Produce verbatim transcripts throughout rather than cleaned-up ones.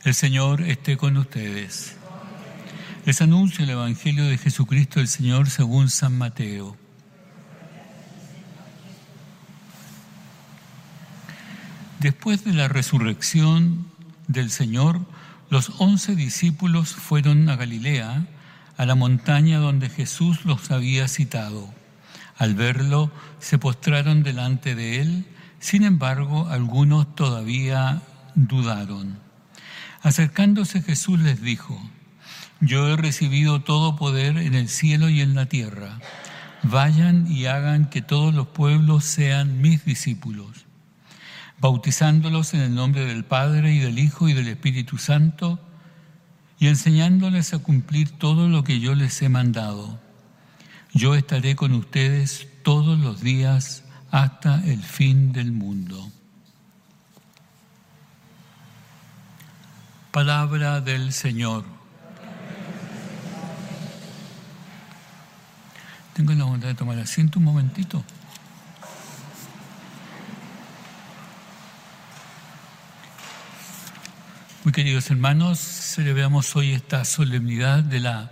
El Señor esté con ustedes. Les anuncio el Evangelio de Jesucristo el Señor según San Mateo. Después de la resurrección del Señor, los once discípulos fueron a Galilea, a la montaña donde Jesús los había citado. Al verlo, se postraron delante de él, sin embargo, algunos todavía dudaron. Acercándose Jesús les dijo: Yo he recibido todo poder en el cielo y en la tierra. Vayan y hagan que todos los pueblos sean mis discípulos, bautizándolos en el nombre del Padre y del Hijo y del Espíritu Santo, y enseñándoles a cumplir todo lo que yo les he mandado. Yo estaré con ustedes todos los días hasta el fin del mundo. Palabra del Señor. Tengo la voluntad de tomar asiento un momentito. Muy queridos hermanos, celebramos hoy esta solemnidad de la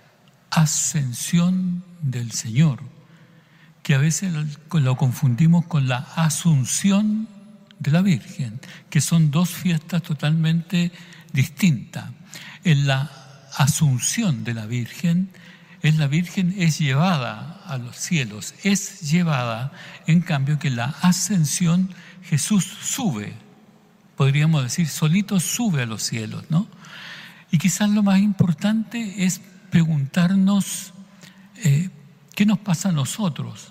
ascensión del Señor, que a veces lo confundimos con la asunción de la Virgen, que son dos fiestas totalmente distintas. En la asunción de la Virgen, es la Virgen es llevada a los cielos, es llevada, en cambio que en la ascensión Jesús sube, podríamos decir, solito sube a los cielos, ¿no? Y quizás lo más importante es preguntarnos eh, ¿qué nos pasa a nosotros?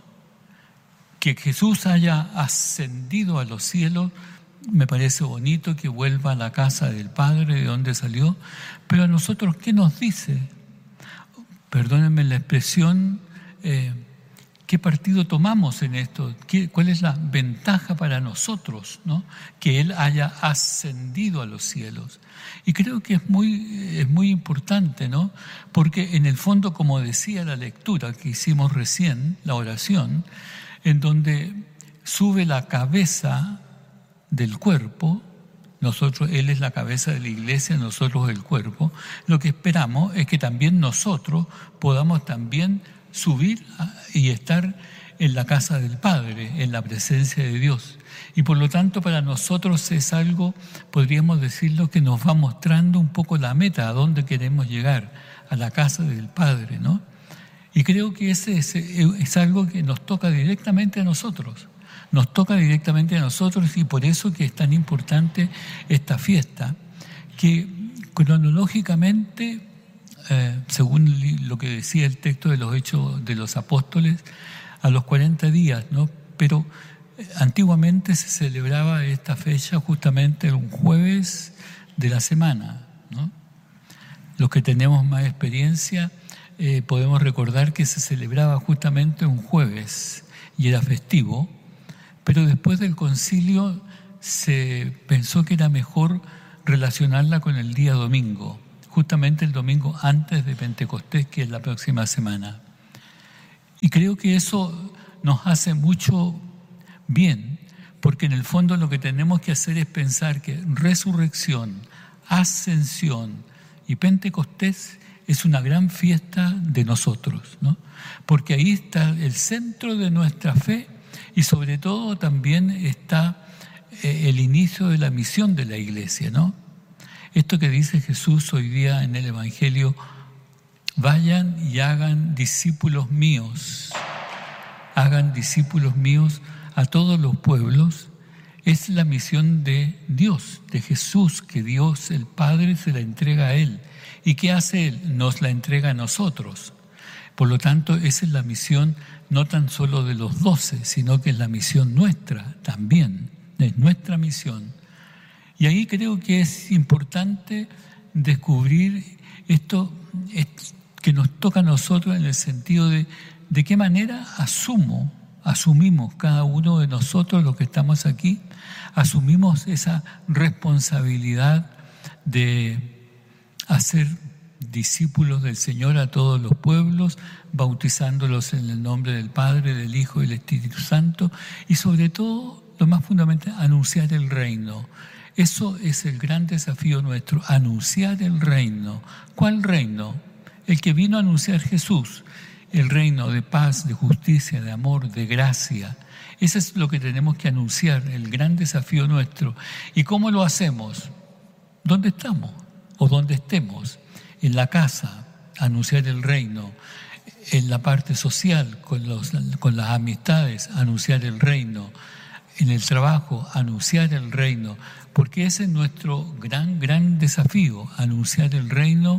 Que Jesús haya ascendido a los cielos, me parece bonito, que vuelva a la casa del Padre de donde salió, pero a nosotros, ¿qué nos dice? Perdónenme la expresión, eh, ¿qué partido tomamos en esto? ¿Qué, ¿Cuál es la ventaja para nosotros, ¿no? Que Él haya ascendido a los cielos? Y creo que es muy, es muy importante, ¿no? Porque en el fondo, como decía la lectura que hicimos recién, la oración, en donde sube la cabeza del cuerpo, nosotros, Él es la cabeza de la iglesia, nosotros el cuerpo, lo que esperamos es que también nosotros podamos también subir y estar en la casa del Padre, en la presencia de Dios. Y por lo tanto para nosotros es algo, podríamos decirlo, que nos va mostrando un poco la meta, a dónde queremos llegar, a la casa del Padre, ¿no? Y creo que ese es, es algo que nos toca directamente a nosotros, nos toca directamente a nosotros y por eso que es tan importante esta fiesta, que cronológicamente, eh, según lo que decía el texto de los Hechos de los Apóstoles, a los cuarenta días, ¿no? Pero antiguamente se celebraba esta fecha justamente un jueves de la semana, ¿no? Los que tenemos más experiencia eh, podemos recordar que se celebraba justamente un jueves y era festivo, pero después del concilio se pensó que era mejor relacionarla con el día domingo, justamente el domingo antes de Pentecostés, que es la próxima semana. Y creo que eso nos hace mucho bien, porque en el fondo lo que tenemos que hacer es pensar que resurrección, ascensión y Pentecostés es una gran fiesta de nosotros, ¿no? Porque ahí está el centro de nuestra fe y sobre todo también está eh, el inicio de la misión de la iglesia, ¿no? Esto que dice Jesús hoy día en el Evangelio: vayan y hagan discípulos míos, hagan discípulos míos a todos los pueblos, es la misión de Dios, de Jesús, que Dios el Padre se la entrega a Él. ¿Y qué hace Él? Nos la entrega a nosotros. Por lo tanto, esa es la misión no tan solo de los doce, sino que es la misión nuestra también, es nuestra misión. Y ahí creo que es importante descubrir esto que nos toca a nosotros en el sentido de de qué manera asumo, asumimos cada uno de nosotros, los que estamos aquí, asumimos esa responsabilidad de hacer discípulos del Señor a todos los pueblos, bautizándolos en el nombre del Padre, del Hijo y del Espíritu Santo, y sobre todo, lo más fundamental, anunciar el reino. Eso es el gran desafío nuestro, anunciar el reino. ¿Cuál reino? El que vino a anunciar Jesús, el reino de paz, de justicia, de amor, de gracia. Eso es lo que tenemos que anunciar, el gran desafío nuestro. ¿Y cómo lo hacemos? ¿Dónde estamos? O donde estemos. En la casa, anunciar el reino. En la parte social, con, los, con las amistades, anunciar el reino. En el trabajo, anunciar el reino. Porque ese es nuestro gran, gran desafío, anunciar el reino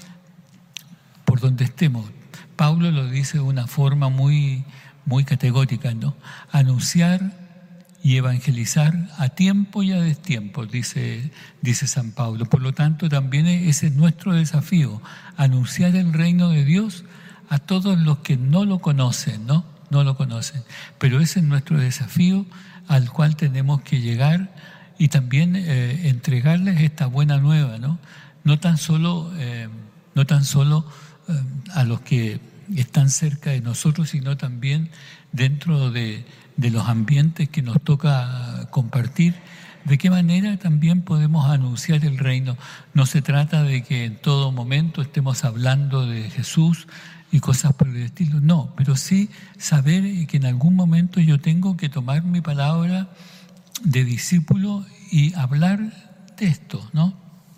por donde estemos. Pablo lo dice de una forma muy, muy categórica, ¿no? Anunciar y evangelizar a tiempo y a destiempo, dice, dice San Pablo. Por lo tanto, también ese es nuestro desafío, anunciar el reino de Dios a todos los que no lo conocen, ¿no? No lo conocen. Pero ese es nuestro desafío al cual tenemos que llegar y también eh, entregarles esta buena nueva, ¿no? No tan solo, eh, no tan solo eh, a los que están cerca de nosotros, sino también dentro de, de los ambientes que nos toca compartir. ¿De qué manera también podemos anunciar el reino? No se trata de que en todo momento estemos hablando de Jesús y cosas por el estilo, no, pero sí saber que en algún momento yo tengo que tomar mi palabra de discípulo y hablar de esto, ¿no?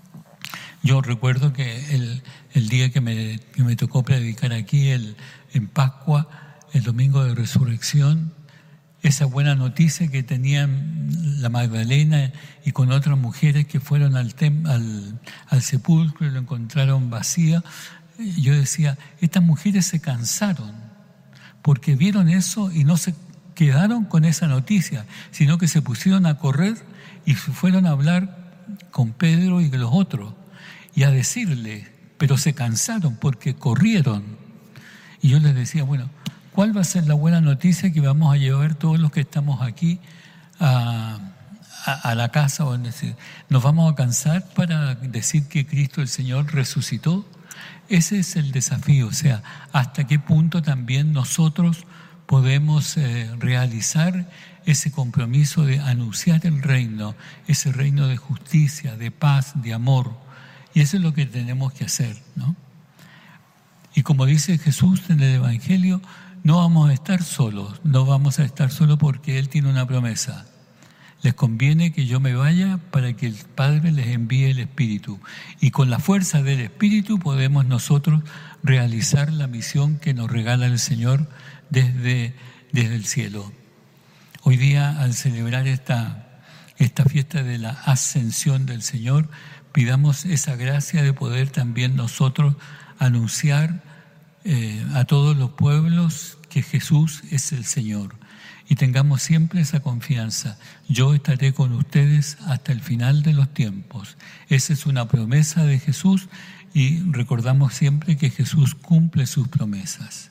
Yo recuerdo que el, el día que me, que me tocó predicar aquí, el, en Pascua, el domingo de Resurrección, esa buena noticia que tenían la Magdalena y con otras mujeres que fueron al, tem, al, al sepulcro y lo encontraron vacío, yo decía, estas mujeres se cansaron porque vieron eso y no se quedaron con esa noticia, sino que se pusieron a correr y fueron a hablar con Pedro y los otros y a decirle, pero se cansaron porque corrieron. Y yo les decía, bueno, ¿cuál va a ser la buena noticia que vamos a llevar todos los que estamos aquí a, a, a la casa? O decir, ¿nos vamos a cansar para decir que Cristo el Señor resucitó? Ese es el desafío, o sea, hasta qué punto también nosotros podemos eh, realizar ese compromiso de anunciar el reino, ese reino de justicia, de paz, de amor. Y eso es lo que tenemos que hacer, ¿no? Y como dice Jesús en el Evangelio, no vamos a estar solos, no vamos a estar solos porque Él tiene una promesa. Les conviene que yo me vaya para que el Padre les envíe el Espíritu. Y con la fuerza del Espíritu podemos nosotros realizar la misión que nos regala el Señor desde, desde el cielo. Hoy día, al celebrar esta, esta fiesta de la ascensión del Señor, pidamos esa gracia de poder también nosotros anunciar eh, a todos los pueblos que Jesús es el Señor. Y tengamos siempre esa confianza. Yo estaré con ustedes hasta el final de los tiempos. Esa es una promesa de Jesús y recordamos siempre que Jesús cumple sus promesas.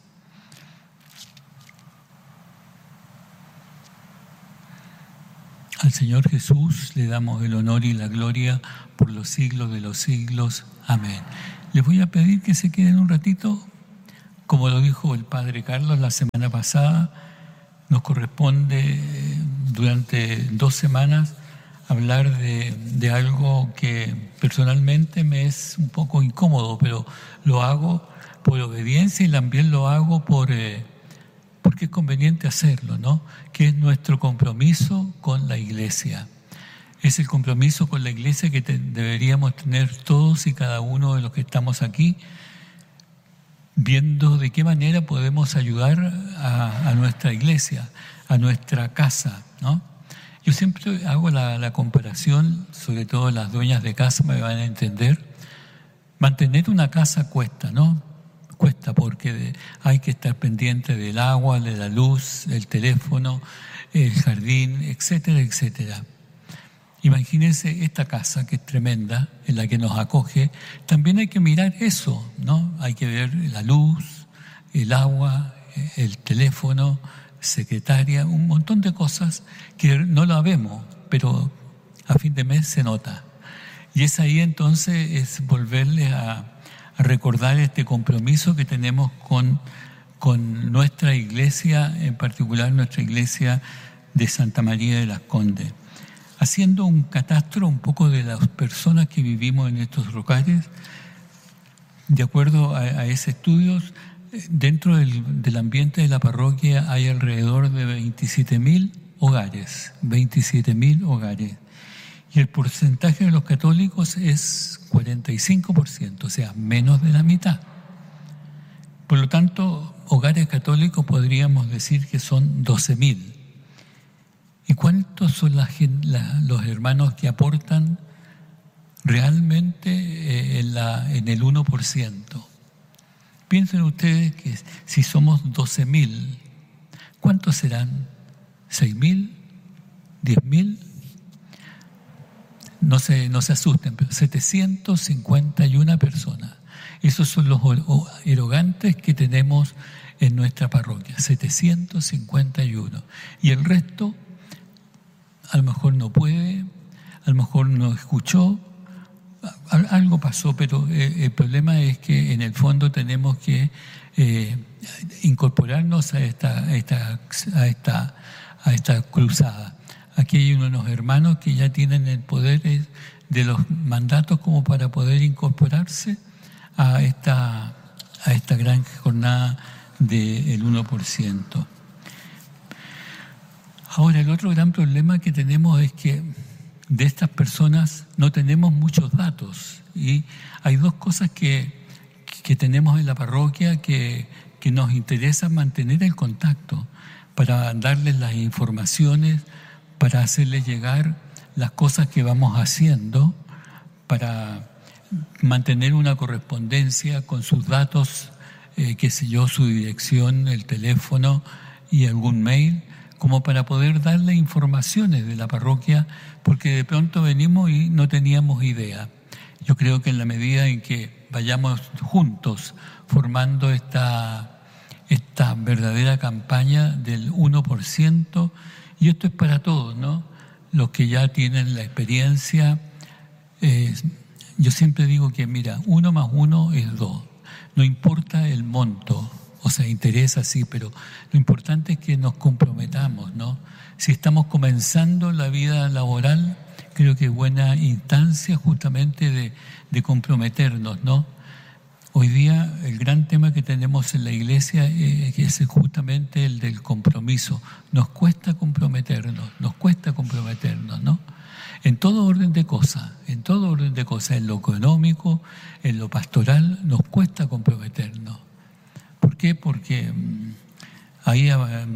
Al Señor Jesús le damos el honor y la gloria por los siglos de los siglos. Amén. Les voy a pedir que se queden un ratito. Como lo dijo el Padre Carlos la semana pasada, nos corresponde durante dos semanas hablar de, de algo que personalmente me es un poco incómodo, pero lo hago por obediencia y también lo hago por, eh, porque es conveniente hacerlo, ¿no? Que es nuestro compromiso con la Iglesia. Es el compromiso con la Iglesia que te, deberíamos tener todos y cada uno de los que estamos aquí, viendo de qué manera podemos ayudar a, a nuestra iglesia, a nuestra casa, ¿no? Yo siempre hago la, la comparación, sobre todo las dueñas de casa me van a entender. Mantener una casa cuesta, ¿no? Cuesta porque de, hay que estar pendiente del agua, de la luz, el teléfono, el jardín, etcétera, etcétera. Imagínense esta casa que es tremenda, en la que nos acoge, también hay que mirar eso, ¿no? Hay que ver la luz, el agua, el teléfono, secretaria, un montón de cosas que no la vemos, pero a fin de mes se nota. Y es ahí entonces es volverles a, a recordar este compromiso que tenemos con, con nuestra iglesia, en particular nuestra iglesia de Santa María de las Condes. haciendo un catastro un poco de las personas que vivimos en estos hogares, de acuerdo a, a ese estudio, dentro del, del ambiente de la parroquia hay alrededor de veintisiete mil hogares, veintisiete mil hogares. Y el porcentaje de los católicos es cuarenta y cinco por ciento, o sea, menos de la mitad. Por lo tanto, hogares católicos podríamos decir que son doce mil. ¿Y cuántos son la, la, los hermanos que aportan realmente eh, en, la, en el uno por ciento? Piensen ustedes que si somos doce mil, ¿cuántos serán? ¿seis mil? ¿diez mil? No se, no se asusten, pero setecientas cincuenta y una personas. Esos son los erogantes que tenemos en nuestra parroquia, setecientos cincuenta y uno. Y el resto, a lo mejor no puede, a lo mejor no escuchó, algo pasó, pero el problema es que en el fondo tenemos que eh, incorporarnos a esta, a esta, a esta, a esta cruzada. Aquí hay unos hermanos que ya tienen el poder de los mandatos como para poder incorporarse a esta, a esta gran jornada del uno por ciento. Ahora, el otro gran problema que tenemos es que de estas personas no tenemos muchos datos, y hay dos cosas que, que tenemos en la parroquia que, que nos interesa mantener el contacto para darles las informaciones, para hacerles llegar las cosas que vamos haciendo, para mantener una correspondencia con sus datos, eh, qué sé yo, su dirección, el teléfono y algún mail, como para poder darle informaciones de la parroquia, porque de pronto venimos y no teníamos idea. Yo creo que en la medida en que vayamos juntos formando esta, esta verdadera campaña del uno por ciento, y esto es para todos, ¿no? Los que ya tienen la experiencia, eh, yo siempre digo que, mira, uno más uno es dos. No importa el monto, o sea, interesa sí, pero lo importante es que nos comprometamos, ¿no? Si estamos comenzando la vida laboral, creo que es buena instancia justamente de, de comprometernos, ¿no? Hoy día el gran tema que tenemos en la iglesia es, es justamente el del compromiso. Nos cuesta comprometernos, nos cuesta comprometernos, ¿no? En todo orden de cosas, en todo orden de cosas, en lo económico, en lo pastoral, nos cuesta comprometernos. ¿Por qué? Porque ahí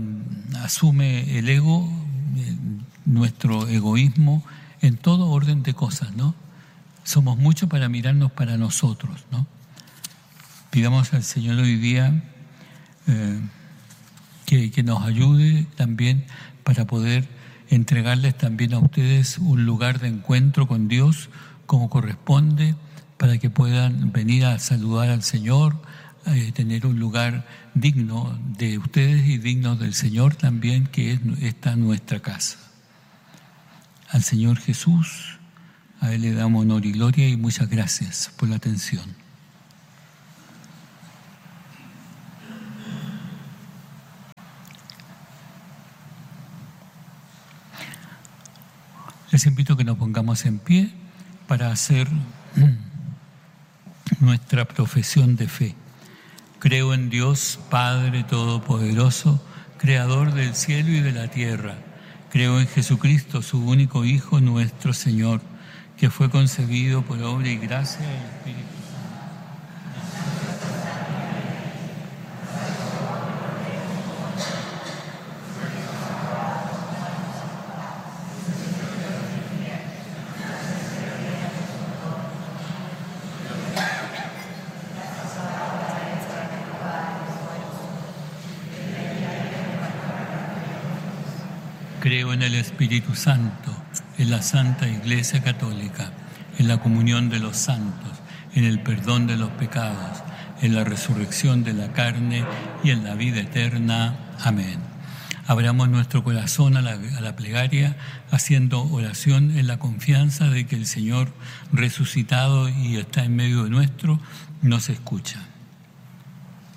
asume el ego, nuestro egoísmo, en todo orden de cosas, ¿no? Somos muchos para mirarnos para nosotros, ¿no? Pidamos al Señor hoy día eh, que, que nos ayude también para poder entregarles también a ustedes un lugar de encuentro con Dios como corresponde, para que puedan venir a saludar al Señor, eh, tener un lugar digno de ustedes y digno del Señor también, que es esta nuestra casa. Al Señor Jesús, a Él le damos honor y gloria, y muchas gracias por la atención. Les invito a que nos pongamos en pie para hacer nuestra profesión de fe. Creo en Dios, Padre Todopoderoso, Creador del cielo y de la tierra. Creo en Jesucristo, su único Hijo, nuestro Señor, que fue concebido por obra y gracia del Espíritu Santo. Creo en el Espíritu Santo, en la Santa Iglesia Católica, en la comunión de los santos, en el perdón de los pecados, en la resurrección de la carne y en la vida eterna. Amén. Abramos nuestro corazón a la, a la plegaria, haciendo oración en la confianza de que el Señor, resucitado y está en medio de nuestro, nos escucha.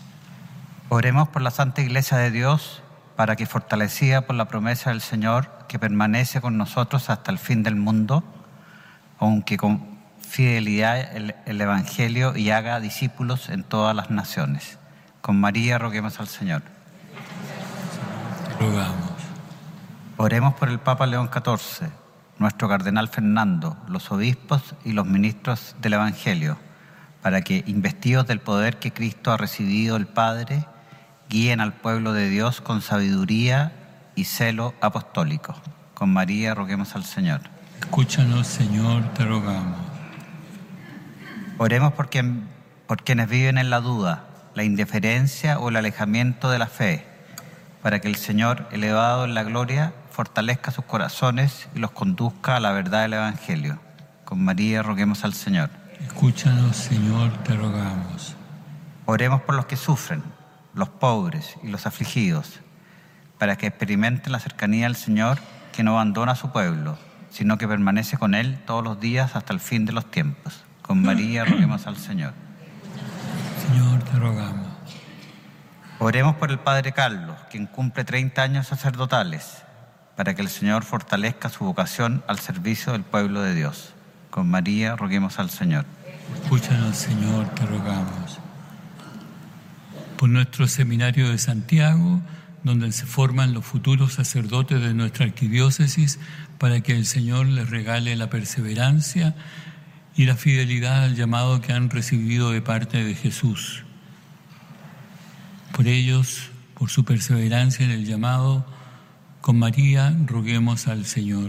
Oremos por la Santa Iglesia de Dios, para que, fortalecida por la promesa del Señor, que permanece con nosotros hasta el fin del mundo, aunque con fidelidad el, el Evangelio y haga discípulos en todas las naciones. Con María roguemos al Señor. Rogamos. Oremos por el Papa León catorce, nuestro cardenal Fernando, los obispos y los ministros del Evangelio, para que, investidos del poder que Cristo ha recibido del Padre, guíen al pueblo de Dios con sabiduría y celo apostólico. Con María roguemos al Señor. Escúchanos, Señor, te rogamos. Oremos por, quien, por quienes viven en la duda, la indiferencia o el alejamiento de la fe, para que el Señor, elevado en la gloria, fortalezca sus corazones y los conduzca a la verdad del Evangelio. Con María roguemos al Señor. Escúchanos, Señor, te rogamos. Oremos por los que sufren, los pobres y los afligidos, para que experimenten la cercanía del Señor, que no abandona a su pueblo, sino que permanece con Él todos los días hasta el fin de los tiempos. Con María roguemos al Señor. Señor, te rogamos. Oremos por el Padre Carlos, quien cumple treinta años sacerdotales, para que el Señor fortalezca su vocación al servicio del pueblo de Dios. Con María roguemos al Señor. Escúchanos, Señor, te rogamos. Por nuestro seminario de Santiago, donde se forman los futuros sacerdotes de nuestra arquidiócesis, para que el Señor les regale la perseverancia y la fidelidad al llamado que han recibido de parte de Jesús. Por ellos, por su perseverancia en el llamado, con María roguemos al Señor.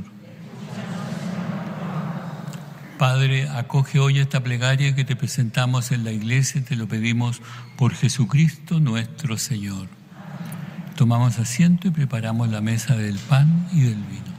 Padre, acoge hoy esta plegaria que te presentamos en la iglesia y te lo pedimos por Jesucristo nuestro Señor. Tomamos asiento y preparamos la mesa del pan y del vino.